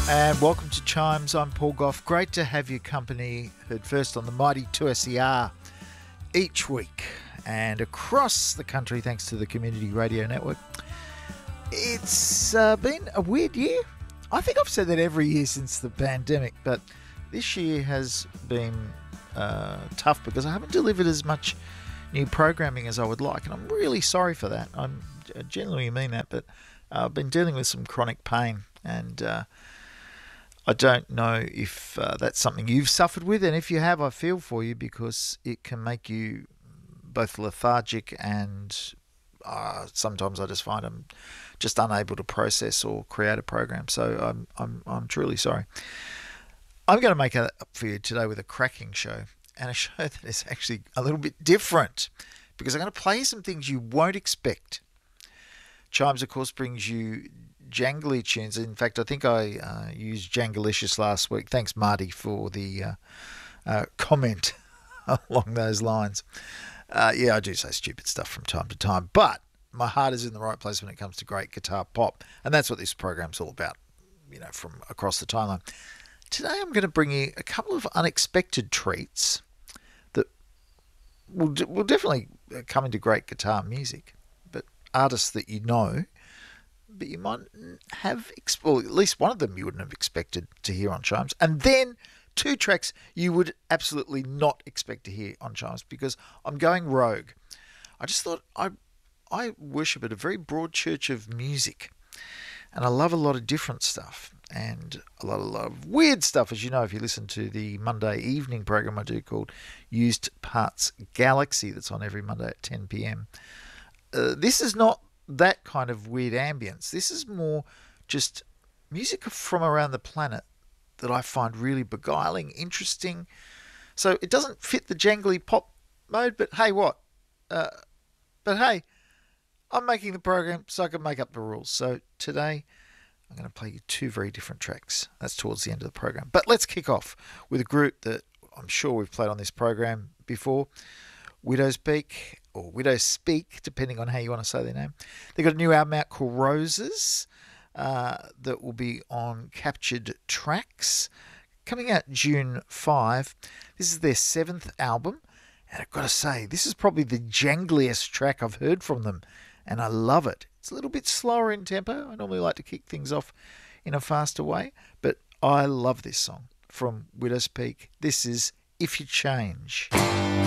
And welcome to Chimes. I'm Paul Gough. Great to have your company. Heard first on the mighty 2SER each week and across the country thanks to the Community Radio Network. It's been a weird year. I think I've said that every year since the pandemic, but this year has been tough because I haven't delivered as much new programming as I would like, and I'm really sorry for that. I genuinely mean that, but I've been dealing with some chronic pain, and I don't know if that's something you've suffered with, and if you have, I feel for you because it can make you both lethargic and sometimes I just find I'm just unable to process or create a program. So I'm truly sorry. I'm going to make it up for you today with a cracking show, and a show that is actually a little bit different because I'm going to play some things you won't expect. Chimes, of course, brings you jangly tunes. In fact, I think I used Jangalicious last week. Thanks, Marty, for the comment along those lines. Yeah, I do say stupid stuff from time to time, but my heart is in the right place when it comes to great guitar pop, and that's what this program's all about, you know, from across the timeline. Today I'm going to bring you a couple of unexpected treats that will definitely come into great guitar music, but artists that you know, but you might have, well, at least one of them you wouldn't have expected to hear on Chimes. And then two tracks you would absolutely not expect to hear on Chimes because I'm going rogue. I just thought I worship at a very broad church of music, and I love a lot of different stuff and a lot of weird stuff, as you know, if you listen to the Monday evening program I do called Used Parts Galaxy that's on every Monday at 10 p.m. This is not that kind of weird ambience. This is more just music from around the planet that I find really beguiling, interesting. So it doesn't fit the jangly pop mode, but hey, what? But hey, I'm making the program so I can make up the rules. So today I'm going to play you two very different tracks. That's towards the end of the program. But let's kick off with a group that I'm sure we've played on this program before, Widow's Peak, or Widow Speak, depending on how you want to say their name. They've got a new album out called Roses that will be on Captured Tracks, coming out June 5. This is their 7th album, and I've got to say, this is probably the jangliest track I've heard from them, and I love it. It's a little bit slower in tempo. I normally like to kick things off in a faster way, but I love this song from Widow's Peak. This is If You Change.